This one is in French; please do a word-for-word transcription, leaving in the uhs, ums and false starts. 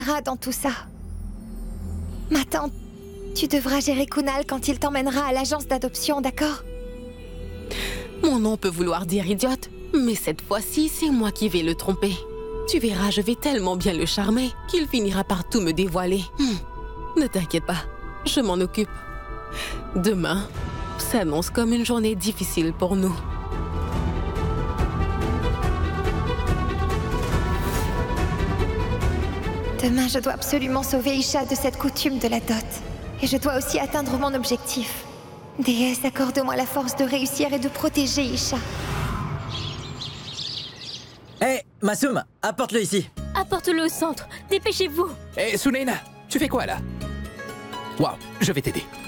dans tout ça. Ma tante, tu devras gérer Kunal quand il t'emmènera à l'agence d'adoption, d'accord? Mon nom peut vouloir dire idiote, mais cette fois-ci, c'est moi qui vais le tromper. Tu verras, je vais tellement bien le charmer qu'il finira par tout me dévoiler. Hum. Ne t'inquiète pas, je m'en occupe. Demain s'annonce comme une journée difficile pour nous. Demain, je dois absolument sauver Isha de cette coutume de la dot. Et je dois aussi atteindre mon objectif. Déesse, accorde-moi la force de réussir et de protéger Isha. Hé, hey, Masum, apporte-le ici. Apporte-le au centre, dépêchez-vous. Hé, hey, Sunaina, tu fais quoi là? Waouh, je vais t'aider.